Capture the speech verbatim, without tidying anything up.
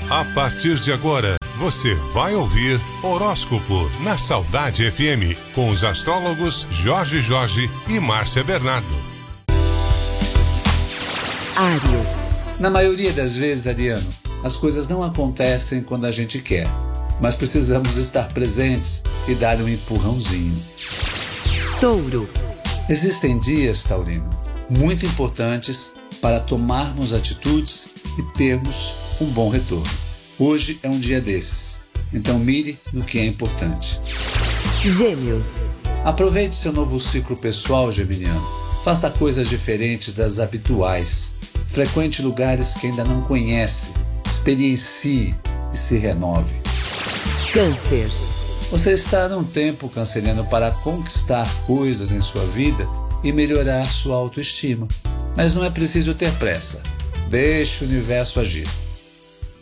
A partir de agora, você vai ouvir Horóscopo na Saudade F M, com os astrólogos Jorge Jorge e Márcia Bernardo. Áries. Na maioria das vezes, Ariano, as coisas não acontecem quando a gente quer, mas precisamos estar presentes e dar um empurrãozinho. Touro. Existem dias, Taurino, muito importantes para tomarmos atitudes e termos um bom retorno. Hoje é um dia desses, então mire no que é importante. Gêmeos. Aproveite seu novo ciclo pessoal, geminiano. Faça coisas diferentes das habituais. Frequente lugares que ainda não conhece. Experiencie e se renove. Câncer. Você está num tempo, canceriano, para conquistar coisas em sua vida e melhorar sua autoestima. Mas não é preciso ter pressa. Deixe o universo agir.